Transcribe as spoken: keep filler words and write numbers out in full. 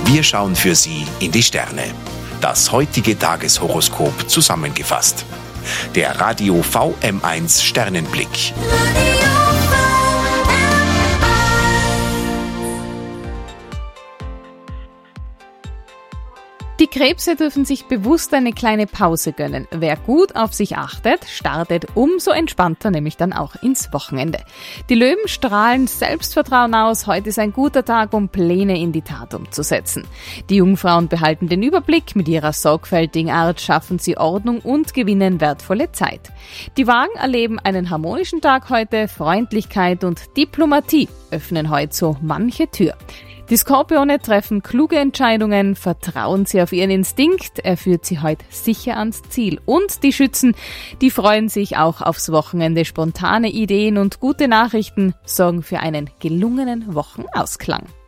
Wir schauen für Sie in die Sterne. Das heutige Tageshoroskop zusammengefasst. Der Radio V M eins Sternenblick. Die Krebse dürfen sich bewusst eine kleine Pause gönnen. Wer gut auf sich achtet, startet umso entspannter nämlich dann auch ins Wochenende. Die Löwen strahlen Selbstvertrauen aus. Heute ist ein guter Tag, um Pläne in die Tat umzusetzen. Die Jungfrauen behalten den Überblick. Mit ihrer sorgfältigen Art schaffen sie Ordnung und gewinnen wertvolle Zeit. Die Wagen erleben einen harmonischen Tag heute. Freundlichkeit und Diplomatie öffnen heute so manche Tür. Die Skorpione treffen kluge Entscheidungen, vertrauen sie auf ihren Instinkt, er führt sie heute sicher ans Ziel. Und die Schützen, die freuen sich auch aufs Wochenende. Spontane Ideen und gute Nachrichten sorgen für einen gelungenen Wochenausklang.